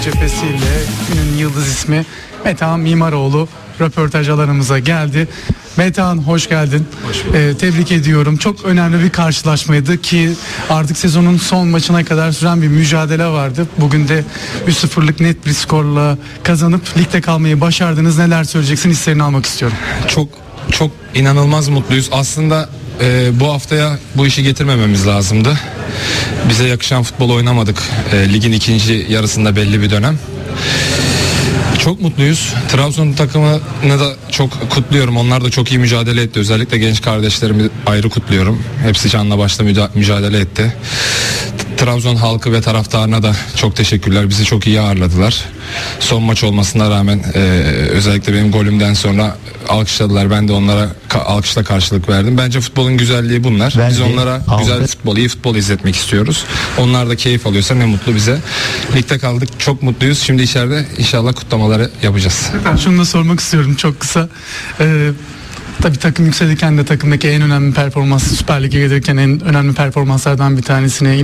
Cephesiyle günün yıldız ismi Metehan Mimaroğlu röportaj alanımıza geldi. Metehan hoş geldin. Hoş bulduk. Tebrik ediyorum. Çok önemli bir karşılaşmaydı ki artık sezonun son maçına kadar süren bir mücadele vardı. Bugün de 3-0'lık net bir skorla kazanıp ligde kalmayı başardınız. Neler söyleyeceksin? Hislerini almak istiyorum. Çok inanılmaz mutluyuz. Aslında bu haftaya bu işi getirmememiz lazımdı. Bize yakışan futbol oynamadık. Ligin ikinci yarısında belli bir dönem. Çok mutluyuz. Trabzon takımını da çok kutluyorum. Onlar da çok iyi mücadele etti. Özellikle genç kardeşlerimi ayrı kutluyorum. Hepsi canla başla mücadele etti. Trabzon halkı ve taraftarına da çok teşekkürler. Bizi çok iyi ağırladılar. Son maç olmasına rağmen özellikle benim golümden sonra alkışladılar. Ben de onlara alkışla karşılık verdim. Bence futbolun güzelliği bunlar. Biz onlara güzel futbol, iyi futbol izletmek istiyoruz. Onlar da keyif alıyorsa ne mutlu bize. Ligde kaldık. Çok mutluyuz. Şimdi içeride inşallah kutlamaları yapacağız. Ben şunu da sormak istiyorum çok kısa. Tabii takım yükselirken de takımdaki en önemli performans, Süper Lig'e gelirken en önemli performanslardan bir tanesine